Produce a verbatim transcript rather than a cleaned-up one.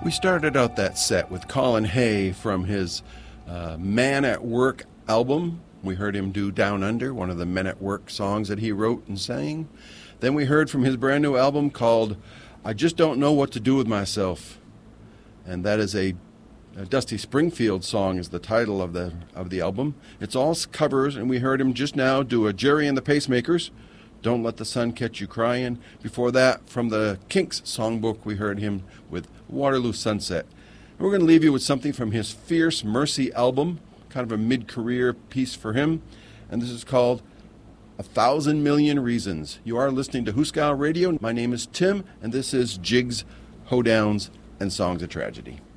We started out that set with Colin Hay from his uh, Man at Work album. We heard him do Down Under, one of the Men at Work songs that he wrote and sang. Then we heard from his brand new album called I Just Don't Know What to Do With Myself. And that is a, a Dusty Springfield song is the title of the of the album. It's all covers, and we heard him just now do a Jerry and the Pacemakers, Don't Let the Sun Catch You Crying. Before that, from the Kinks songbook, we heard him with Waterloo Sunset. And we're going to leave you with something from his Fierce Mercy album, kind of a mid-career piece for him. And this is called A Thousand Million Reasons. You are listening to Hooskow Radio. My name is Tim, and this is Jigs, Hoedowns, and Songs of Tragedy.